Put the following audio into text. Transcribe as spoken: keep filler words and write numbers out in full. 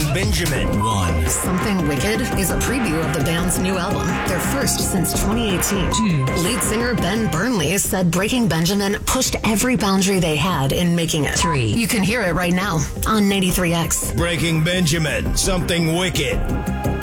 Benjamin. One. Something Wicked is a preview of the band's new album, their first since twenty eighteen. Two. Lead singer Ben Burnley said Breaking Benjamin pushed every boundary they had in making it. Three. You can hear it right now on ninety-three X. Breaking Benjamin. Something Wicked.